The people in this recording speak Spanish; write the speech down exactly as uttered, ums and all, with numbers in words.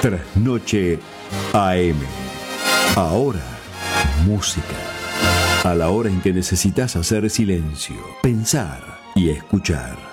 Trasnoche A M. Ahora, música. A la hora en que necesitas hacer silencio, pensar y escuchar.